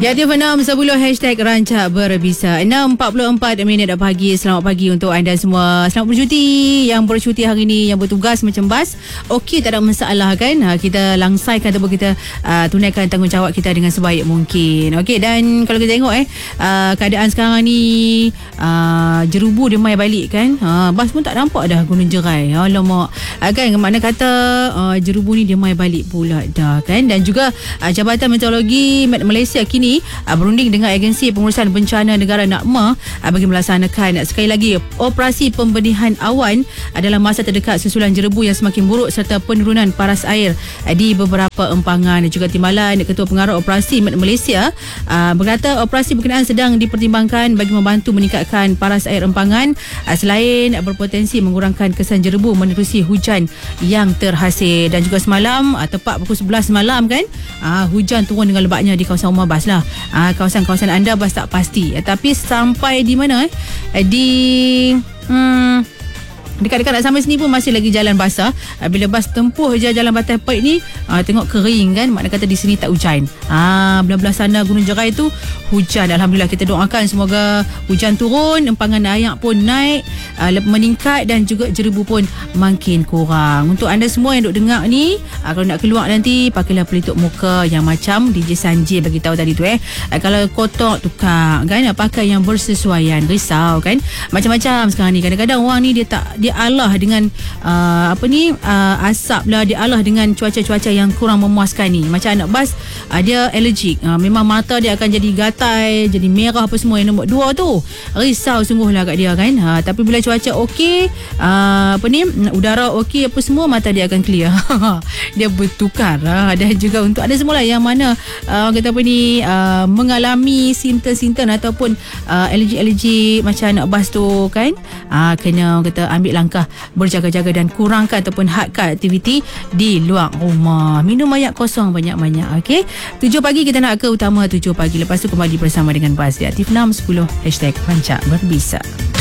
Ya, dia 6.10 hashtag Rancak Berbisa. 6.44 minit dah pagi. Selamat pagi untuk anda semua. Selamat bercuti. Yang bercuti hari ni, yang bertugas macam bas, okey, tak ada masalah kan. Kita langsaikan ataupun kita tunaikan tanggungjawab kita dengan sebaik mungkin. Okey, dan kalau kita tengok keadaan sekarang ni, jerubu dia mai balik kan. Bas pun tak nampak dah Gunung Jerai. Alamak. Kan, makna kata jerubu ni dia mai balik pula dah kan. Dan juga Jabatan Meteorologi Malaysia kini berunding dengan Agensi Pengurusan Bencana Negara NAKMA bagi melaksanakan sekali lagi operasi pembenihan awan dalam masa terdekat susulan jerebu yang semakin buruk serta penurunan paras air di beberapa empangan. Juga timbalan Ketua Pengarah Operasi Malaysia berkata operasi berkenaan sedang dipertimbangkan bagi membantu meningkatkan paras air empangan selain berpotensi mengurangkan kesan jerebu menerusi hujan yang terhasil. Dan juga semalam tepat pukul 11 malam kan, hujan turun dengan lebatnya di kawasan Umar Bas lah. Kawasan-kawasan anda Bas tak pasti, tapi sampai di mana dekat-dekat nak sampai sini pun masih lagi jalan basah. Bila bas tempuh je jalan Batai Pait ni, tengok kering kan, makna kata di sini tak hujan. Belah-belah sana Gunung Jerai tu hujan. Alhamdulillah, kita doakan semoga hujan turun, empangan air pun naik, meningkat dan juga jerebu pun makin kurang. Untuk anda semua yang duk dengar ni, kalau nak keluar nanti pakailah pelitup muka yang macam DJ Sanjay bagi tahu tadi tu kalau kotor tukar kan, pakai yang bersesuaian. Risau kan, macam-macam sekarang ni. Kadang-kadang orang ni dia alah dengan asap lah, dia alah dengan cuaca-cuaca yang kurang memuaskan ni. Macam anak bas, dia allergic, memang mata dia akan jadi gatal, jadi merah apa semua. Yang nombor 2 tu risau sungguh lah kat dia kan. Tapi bila cuaca okey, udara okey apa semua, mata dia akan clear. Dia bertukar. Dan juga untuk ada semua lah yang mana mengalami simptom-simptom ataupun allergi macam anak bas tu kan, kena kita ambil langkah berjaga-jaga dan kurangkan ataupun hadkan aktiviti di luar rumah. Minum air kosong banyak-banyak. Okey, 7 pagi kita nak ke utama 7 pagi. Lepas tu kembali bersama dengan Bas di Aktif 6.10 hashtag Rancak Berbisa.